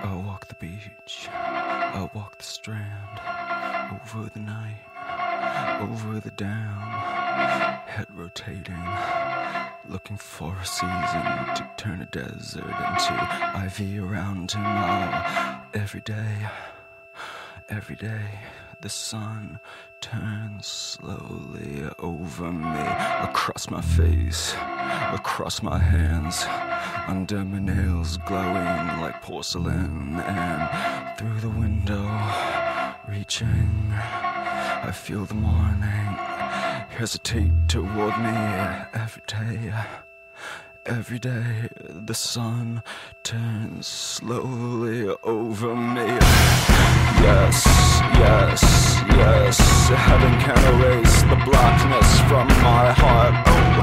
I walk the beach, I walk the strand, over the night, over the dam, head rotating, looking for a season to turn a desert into ivy around him. Oh, every day, the sun turns slowly over me, across my face, across my hands, under my nails glowing like porcelain, and through the window, reaching, I feel the morning hesitate toward me. Every day, the sun turns slowly over me. Yes, heaven can erase the blackness from my heart. Oh,